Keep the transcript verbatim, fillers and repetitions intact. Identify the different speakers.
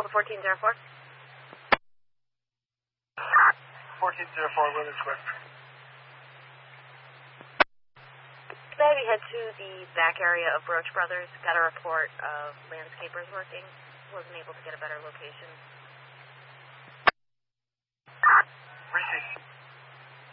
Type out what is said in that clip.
Speaker 1: fourteen zero four.
Speaker 2: fourteen zero four, William Square.
Speaker 1: Maybe head to the back area of Broach Brothers. Got a report of landscapers working. Wasn't able to get a better location.
Speaker 2: Received.